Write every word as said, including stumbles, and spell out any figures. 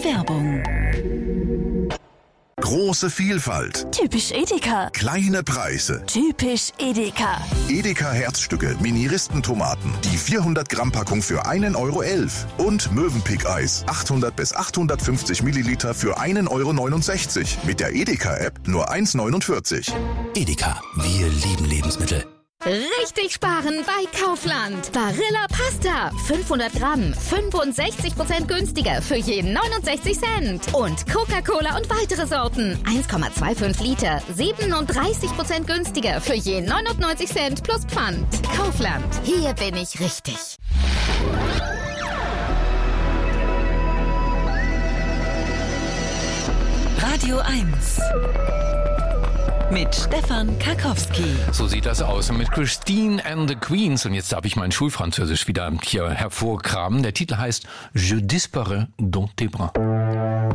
Werbung. Große Vielfalt. Typisch Edeka. Kleine Preise. Typisch Edeka. Edeka Herzstücke Mini-Ristentomaten. Die vierhundert Gramm Packung für einen Euro elf. Und Mövenpick-Eis. achthundert bis achthundertfünfzig Milliliter für einen Euro neunundsechzig. Mit der Edeka-App nur eins neunundvierzig. Edeka, wir lieben Lebensmittel. Richtig sparen bei Kaufland. Barilla Pasta. fünfhundert Gramm. fünfundsechzig Prozent günstiger für je neunundsechzig Cent. Und Coca-Cola und weitere Sorten. eins Komma fünfundzwanzig Liter. siebenunddreißig Prozent günstiger für je neunundneunzig Cent plus Pfand. Kaufland. Hier bin ich richtig. Radio eins. Mit Stefan Karkowski. So sieht das aus. Und mit Christine and the Queens. Und jetzt darf ich mein Schulfranzösisch wieder hier hervorkramen. Der Titel heißt Je disparais dans tes bras.